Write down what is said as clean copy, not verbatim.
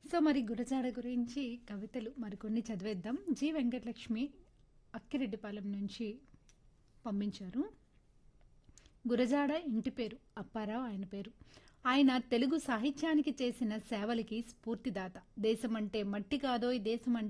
So మరి గురజాడ గురించి కవితలు మరికొన్ని చదివేద్దాం. జి వెంకటలక్ష్మి అక్కిరెడ్డిపాలెం నుంచి పంపించారు. గురజాడ ఇంటి పేరు అప్పారావు ఆయన పేరు. ఆయన తెలుగు సాహిత్యానికి చేసిన సేవలకి స్ఫూర్తిదాత. దేశమంటే మట్టి కాదోయ్ దేశమంటే